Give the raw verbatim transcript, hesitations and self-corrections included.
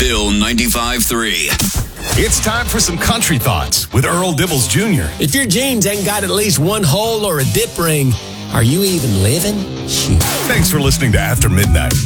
Bill ninety-five three. It's time for some country thoughts with Earl Dibbles Junior If your jeans ain't got at least one hole or a dip ring, are you even living? Shoot. Thanks for listening to After Midnight.